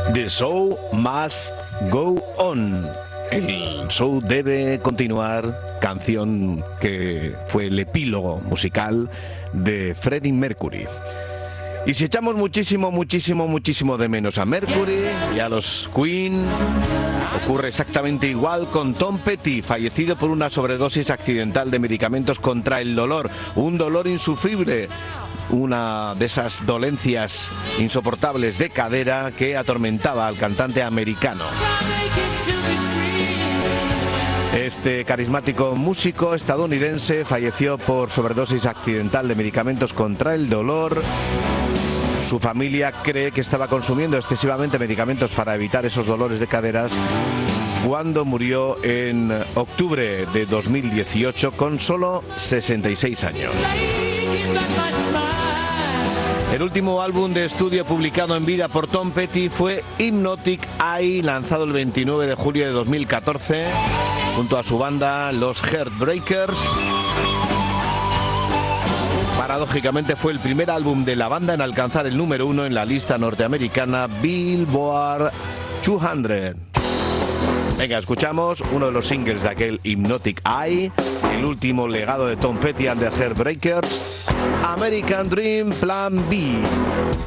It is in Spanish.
The show must go on. El show debe continuar, canción que fue el epílogo musical de Freddie Mercury. Y si echamos muchísimo de menos a Mercury y a los Queen, ocurre exactamente igual con Tom Petty, fallecido por una sobredosis accidental de medicamentos contra el dolor, un dolor insufrible, una de esas dolencias insoportables de cadera que atormentaba al cantante americano. Este carismático músico estadounidense falleció por sobredosis accidental de medicamentos contra el dolor. Su familia cree que estaba consumiendo excesivamente medicamentos para evitar esos dolores de caderas cuando murió en octubre de 2018 con solo 66 años. El último álbum de estudio publicado en vida por Tom Petty fue Hypnotic Eye, lanzado el 29 de julio de 2014 junto a su banda Los Heartbreakers. Paradójicamente fue el primer álbum de la banda en alcanzar el número 1 en la lista norteamericana Billboard 200. Venga, escuchamos uno de los singles de aquel Hypnotic Eye, el último legado de Tom Petty and the Heartbreakers, American Dream Plan B.